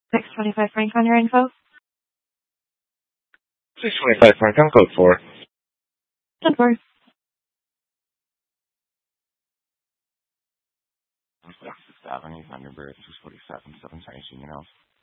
625 Frank on your info. 625 Frank on code 4. Code 4. Avenue, Thunderbird, 647, 7 Chinese Union House.